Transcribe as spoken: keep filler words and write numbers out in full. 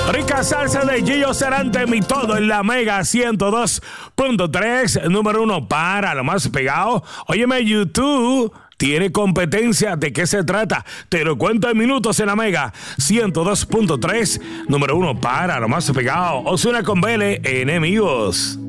Rica salsa de Gillo Sarante, mi todo en la Mega ciento dos punto tres, número uno para lo más pegado. Óyeme, YouTube tiene competencia. ¿De qué se trata? Te lo cuento en minutos en la Mega ciento dos punto tres, número uno para lo más pegado. Ozuna con Vélez, enemigos.